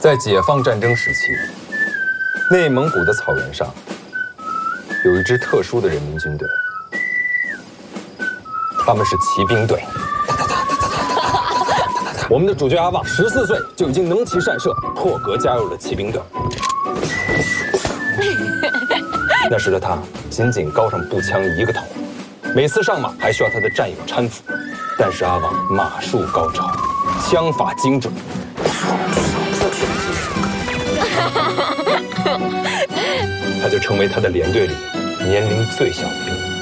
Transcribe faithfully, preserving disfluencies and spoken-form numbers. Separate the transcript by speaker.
Speaker 1: 在解放战争时期，内蒙古的草原上有一支特殊的人民军队，他们是骑兵队。我们的主角阿旺十四岁就已经能骑善射，破格加入了骑兵队。那时的他仅仅高上步枪一个头，每次上马还需要他的战友搀扶。但是阿旺马术高超，枪法精准。他就成为他的连队里年龄最小的兵。